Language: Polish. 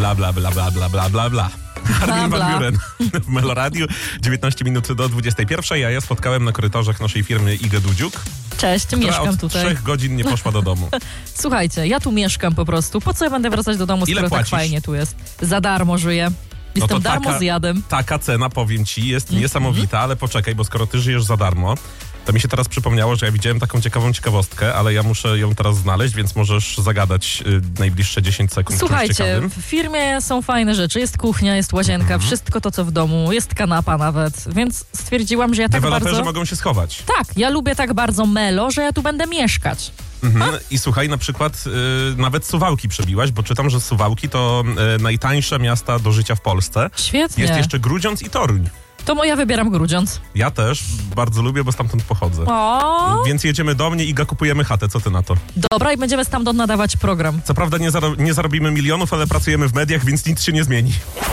bla, bla, bla, bla, bla, bla, bla, bla. Armin van Buuren w Meloradiu, 19 minut do 21, a ja spotkałem na korytarzach naszej firmy Igę Dudziuk, Cześć, która mieszkam od tutaj. 3 godzin nie poszła do domu. Słuchajcie, ja tu mieszkam po prostu. Po co ja będę wracać do domu, Ile skoro płacisz? tak fajnie tu jest? Za darmo żyję. Jestem darmozjadem. Taka cena, powiem ci, jest niesamowita, ale poczekaj, bo skoro ty żyjesz za darmo, to mi się teraz przypomniało, że ja widziałem taką ciekawostkę, ale ja muszę ją teraz znaleźć, więc możesz zagadać najbliższe 10 sekund. Słuchajcie, w firmie są fajne rzeczy. Jest kuchnia, jest łazienka, wszystko to, co w domu. Jest kanapa nawet, więc stwierdziłam, że ja tak Deweloperzy bardzo... mogą się schować. Tak, ja lubię tak bardzo melo, że ja tu będę mieszkać. I słuchaj, na przykład nawet Suwałki przebiłaś, bo czytam, że Suwałki to najtańsze miasta do życia w Polsce. Świetnie. Jest jeszcze Grudziądz i Toruń. To ja wybieram Grudziądz. Ja też bardzo lubię, bo stamtąd pochodzę. O, Więc jedziemy do mnie i kupujemy chatę. Co ty na to? dobra, i będziemy stamtąd nadawać program. Co prawda nie zarobimy milionów, ale pracujemy w mediach, więc nic się nie zmieni.